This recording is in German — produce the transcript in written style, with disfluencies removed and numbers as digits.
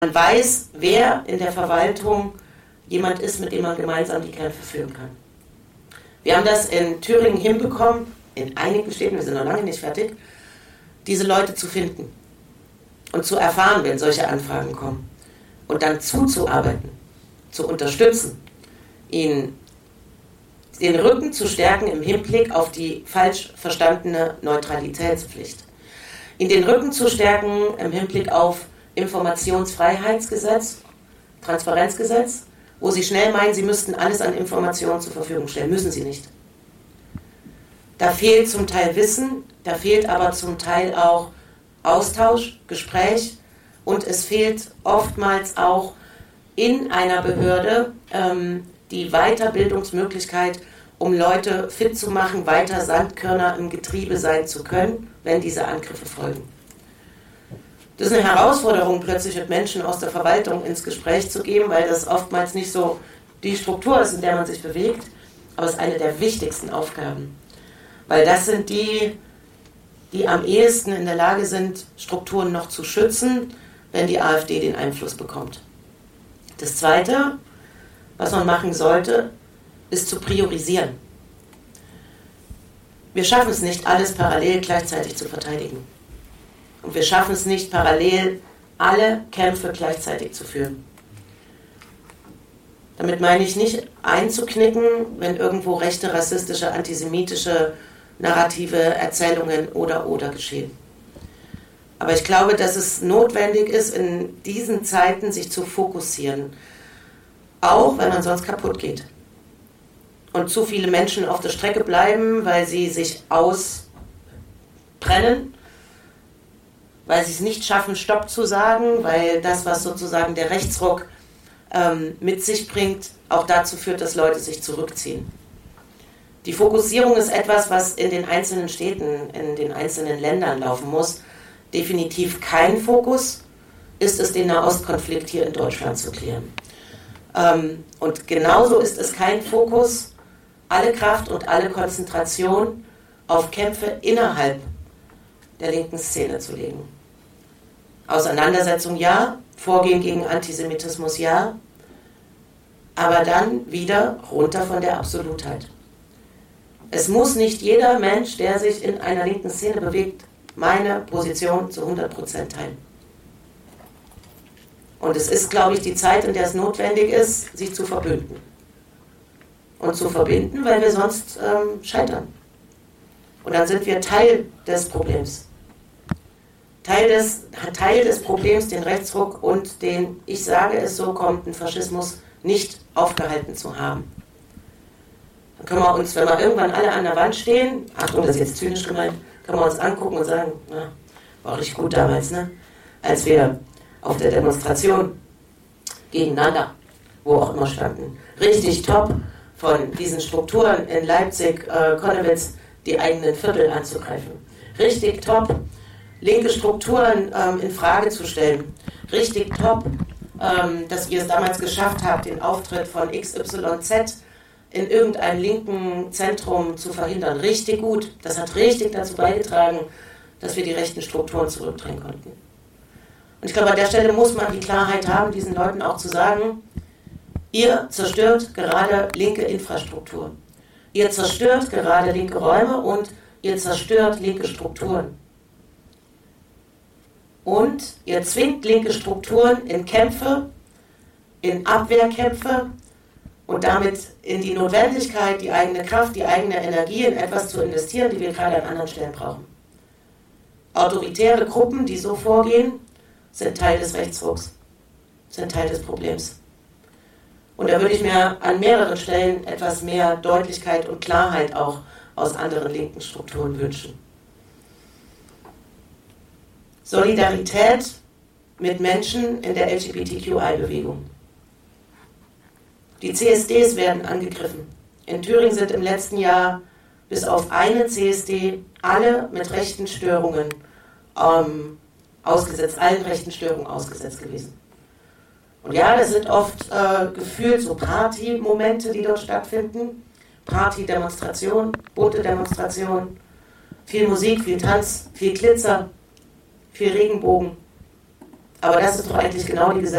Man weiß, wer in der Verwaltung jemand ist, mit dem man gemeinsam die Kämpfe führen kann. Wir haben das in Thüringen hinbekommen, in einigen Städten, wir sind noch lange nicht fertig, diese Leute zu finden und zu erfahren, wenn solche Anfragen kommen und dann zuzuarbeiten, zu unterstützen, ihnen den Rücken zu stärken im Hinblick auf die falsch verstandene Neutralitätspflicht, ihnen den Rücken zu stärken im Hinblick auf Informationsfreiheitsgesetz, Transparenzgesetz, wo sie schnell meinen, sie müssten alles an Informationen zur Verfügung stellen. Müssen sie nicht. Da fehlt zum Teil Wissen, da fehlt aber zum Teil auch Austausch, Gespräch und es fehlt oftmals auch in einer Behörde die Weiterbildungsmöglichkeit, um Leute fit zu machen, weiter Sandkörner im Getriebe sein zu können, wenn diese Angriffe folgen. Das ist eine Herausforderung, plötzlich mit Menschen aus der Verwaltung ins Gespräch zu gehen, weil das oftmals nicht so die Struktur ist, in der man sich bewegt, aber es ist eine der wichtigsten Aufgaben. Weil das sind die am ehesten in der Lage sind, Strukturen noch zu schützen, wenn die AfD den Einfluss bekommt. Das Zweite, was man machen sollte, ist zu priorisieren. Wir schaffen es nicht, alles parallel gleichzeitig zu verteidigen. Und wir schaffen es nicht, parallel alle Kämpfe gleichzeitig zu führen. Damit meine ich nicht einzuknicken, wenn irgendwo rechte, rassistische, antisemitische narrative Erzählungen oder geschehen. Aber ich glaube, dass es notwendig ist, in diesen Zeiten sich zu fokussieren. Auch wenn man sonst kaputt geht. Und zu viele Menschen auf der Strecke bleiben, weil sie sich ausbrennen, weil sie es nicht schaffen, Stopp zu sagen, weil das, was sozusagen der Rechtsruck mit sich bringt, auch dazu führt, dass Leute sich zurückziehen. Die Fokussierung ist etwas, was in den einzelnen Städten, in den einzelnen Ländern laufen muss. Definitiv kein Fokus ist es, den Nahostkonflikt hier in Deutschland zu klären. Und genauso ist es kein Fokus, alle Kraft und alle Konzentration auf Kämpfe innerhalb der linken Szene zu legen. Auseinandersetzung ja, Vorgehen gegen Antisemitismus ja, aber dann wieder runter von der Absolutheit. Es muss nicht jeder Mensch, der sich in einer linken Szene bewegt, meine Position zu 100% teilen. Und es ist, glaube ich, die Zeit, in der es notwendig ist, sich zu verbünden. Und zu verbinden, weil wir sonst scheitern. Und dann sind wir Teil des Problems. Teil des Problems, den Rechtsruck und den, ich sage es so, kommenden Faschismus nicht aufgehalten zu haben. Dann können wir uns, wenn wir irgendwann alle an der Wand stehen, Achtung, das ist jetzt zynisch gemeint, können wir uns angucken und sagen, na, war richtig gut damals, ne? Als wir auf der Demonstration gegeneinander, wo auch immer standen, richtig top von diesen Strukturen in Leipzig, Konnewitz, die eigenen Viertel anzugreifen. Richtig top, linke Strukturen in Frage zu stellen. Richtig top, dass ihr es damals geschafft habt, den Auftritt von XYZ in irgendeinem linken Zentrum zu verhindern. Richtig gut. Das hat richtig dazu beigetragen, dass wir die rechten Strukturen zurückdrängen konnten. Und ich glaube, an der Stelle muss man die Klarheit haben, diesen Leuten auch zu sagen, ihr zerstört gerade linke Infrastruktur. Ihr zerstört gerade linke Räume und ihr zerstört linke Strukturen. Und ihr zwingt linke Strukturen in Kämpfe, in Abwehrkämpfe und damit in die Notwendigkeit, die eigene Kraft, die eigene Energie in etwas zu investieren, die wir gerade an anderen Stellen brauchen. Autoritäre Gruppen, die so vorgehen, sind Teil des Rechtsrucks, sind Teil des Problems. Und da würde ich mir an mehreren Stellen etwas mehr Deutlichkeit und Klarheit auch aus anderen linken Strukturen wünschen. Solidarität mit Menschen in der LGBTQI-Bewegung. Die CSDs werden angegriffen. In Thüringen sind im letzten Jahr bis auf einen CSD alle mit rechten Störungen allen rechten Störungen ausgesetzt gewesen. Und ja, das sind oft gefühlt so Party-Momente, die dort stattfinden. Party-Demonstration, bunte Demonstration, viel Musik, viel Tanz, viel Glitzer, viel Regenbogen. Aber das ist doch eigentlich genau die Gesellschaft,